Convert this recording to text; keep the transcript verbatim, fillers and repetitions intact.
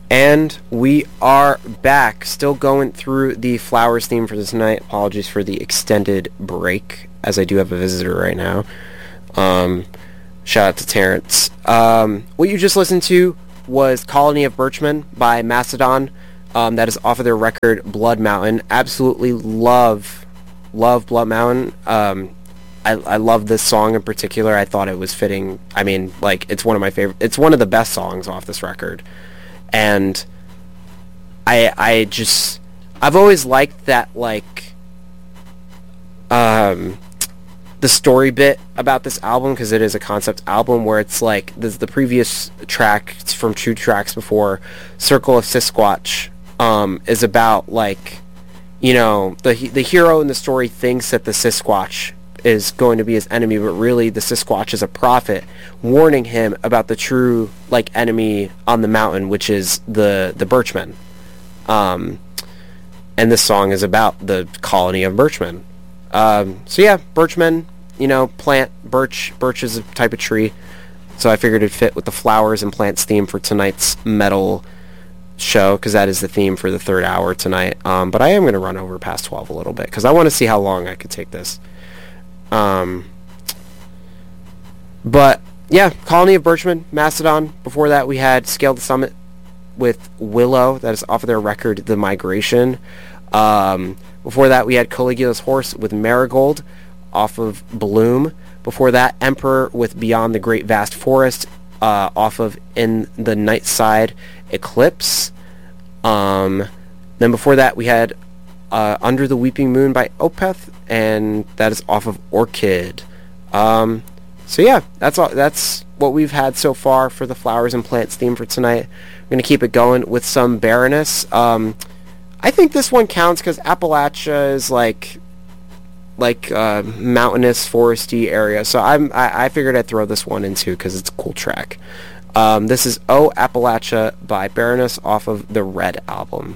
And we are back, still going through the Flowers theme for this night. Apologies for the extended break, as I do have a visitor right now. Um, shout out to Terrence. Um, what you just listened to was Colony of Birchmen by Mastodon. Um, that is off of their record, Blood Mountain. Absolutely love, love Blood Mountain. Um, I, I love this song in particular. I thought it was fitting. I mean, like, it's one of my favorite, it's one of the best songs off this record. And I I just I've always liked that, like, um the story bit about this album, because it is a concept album where it's like this, the previous track from two tracks before, Circle of Sasquatch, um is about, like, you know, the the hero in the story thinks that the Sasquatch is going to be his enemy, but really the Sasquatch is a prophet warning him about the true, like, enemy on the mountain, which is the the Birchmen. Um, and this song is about the colony of Birchmen. Um, so yeah, Birchmen, you know, plant, birch, birch is a type of tree. So I figured it'd fit with the flowers and plants theme for tonight's metal show, because that is the theme for the third hour tonight. Um, but I am going to run over past twelve a little bit, because I want to see how long I could take this. Um, but yeah, Colony of Birchmen, Mastodon. Before that, we had Scale the Summit with Willow. That is off of their record, The Migration. Um, before that, we had Caligula's Horse with Marigold, off of Bloom. Before that, Emperor with Beyond the Great Vast Forest, uh, off of In the Night Side, Eclipse. Um, then before that, we had uh, Under the Weeping Moon by Opeth, and that is off of Orchid. Um, so yeah, that's all. That's what we've had so far for the Flowers and Plants theme for tonight. I'm going to keep it going with some Baroness. Um, I think this one counts because Appalachia is like like uh, mountainous, foresty area. So I'm, I, I figured I'd throw this one in too because it's a cool track. Um, this is Oh Appalachia by Baroness off of the Red album.